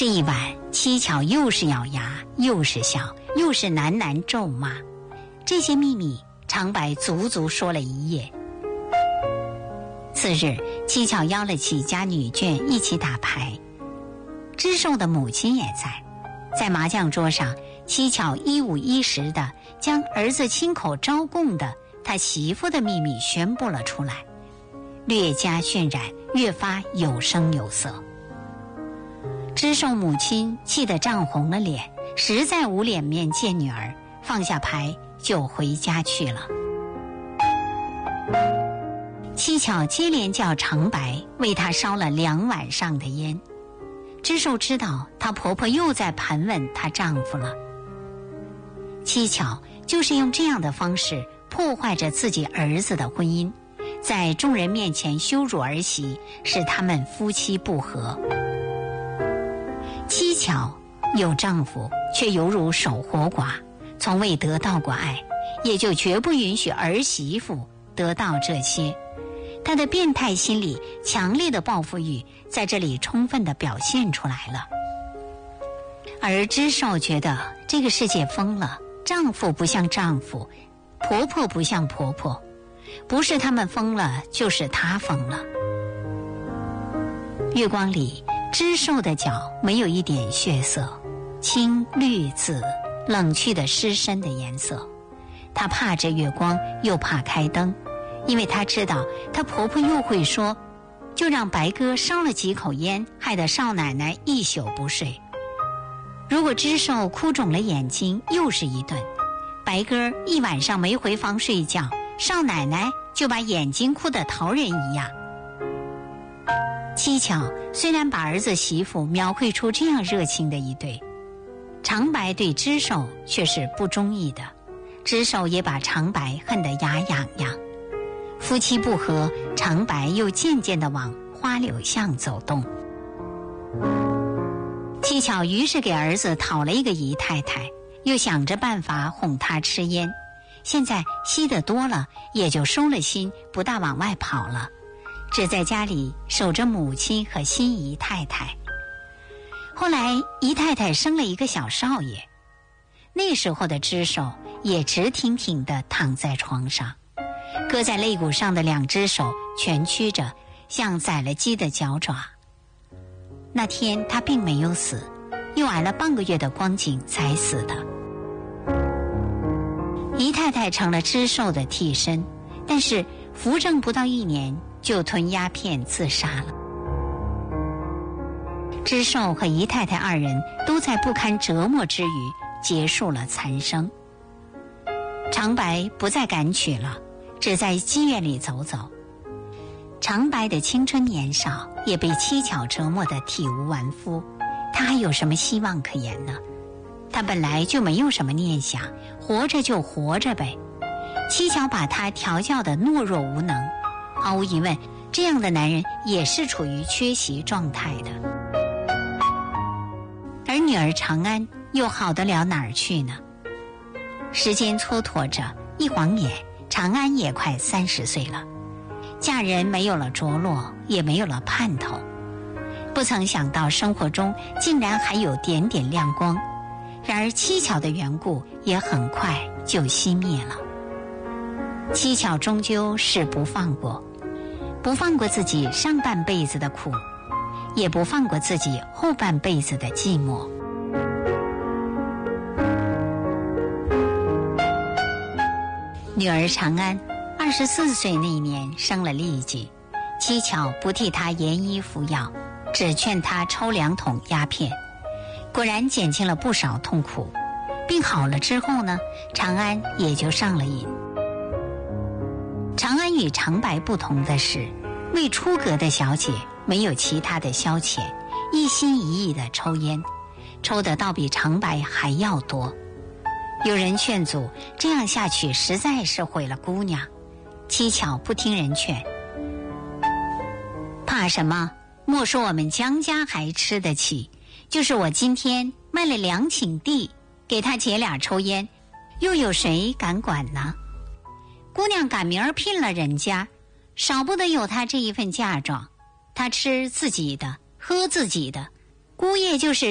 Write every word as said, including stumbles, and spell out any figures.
这一晚，七巧又是咬牙，又是笑，又是喃喃咒骂。这些秘密，长白足足说了一夜。次日，七巧邀了几家女眷一起打牌，知寿的母亲也在。在麻将桌上，七巧一五一十地将儿子亲口招供的他媳妇的秘密宣布了出来，略加渲染，越发有声有色。知寿母亲气得涨红了脸，实在无脸面见女儿，放下牌就回家去了。七巧接连叫长白为她烧了两晚上的烟。知寿知道她婆婆又在盘问她丈夫了。七巧就是用这样的方式破坏着自己儿子的婚姻，在众人面前羞辱儿媳，使他们夫妻不和。七巧有丈夫，却犹如守活寡，从未得到过爱，也就绝不允许儿媳妇得到这些。她的变态心理、强烈的报复欲在这里充分地表现出来了。而知寿觉得这个世界疯了，丈夫不像丈夫，婆婆不像婆婆，不是他们疯了，就是她疯了。月光里，知寿的脚没有一点血色，青绿紫冷去的湿身的颜色。她怕着月光，又怕开灯，因为她知道她婆婆又会说，就让白哥烧了几口烟，害得少奶奶一宿不睡。如果知寿哭肿了眼睛，又是一顿，白哥一晚上没回房睡觉，少奶奶就把眼睛哭得逃人一样。七巧虽然把儿子媳妇描绘出这样热情的一对，长白对知寿却是不中意的，知寿也把长白恨得牙痒痒。夫妻不和，长白又渐渐地往花柳巷走动。七巧于是给儿子讨了一个姨太太，又想着办法哄她吃烟，现在吸得多了，也就收了心，不大往外跑了，只在家里守着母亲和新姨太太。后来姨太太生了一个小少爷，那时候的知寿也直挺挺地躺在床上，搁在肋骨上的两只手蜷曲着，像宰了鸡的脚爪。那天他并没有死，又挨了半个月的光景才死的。姨太太成了知寿的替身，但是扶正不到一年就吞鸦片自杀了。知寿和姨太太二人都在不堪折磨之余结束了残生。长白不再敢娶了，只在妓院里走走。长白的青春年少也被七巧折磨得体无完肤，他还有什么希望可言呢？他本来就没有什么念想，活着就活着呗。七巧把他调教得懦弱无能，毫无疑问，这样的男人也是处于缺席状态的。而女儿长安又好得了哪儿去呢？时间蹉跎着，一晃眼，长安也快三十岁了。嫁人没有了着落，也没有了盼头，不曾想到生活中竟然还有点点亮光，然而七巧的缘故也很快就熄灭了。七巧终究是不放过，不放过自己上半辈子的苦，也不放过自己后半辈子的寂寞。女儿长安二十四岁那年生了痢疾，七巧不替她研医服药，只劝她抽两桶鸦片，果然减轻了不少痛苦。病好了之后呢，长安也就上了瘾。长安与长白不同的是，未出阁的小姐没有其他的消遣，一心一意的抽烟，抽得倒比长白还要多。有人劝阻，这样下去实在是毁了姑娘。七巧不听人劝，怕什么？莫说我们江家还吃得起，就是我今天卖了两顷地给他姐俩抽烟，又有谁敢管呢？姑娘赶明儿聘了人家，少不得有她这一份嫁妆，她吃自己的，喝自己的，姑爷就是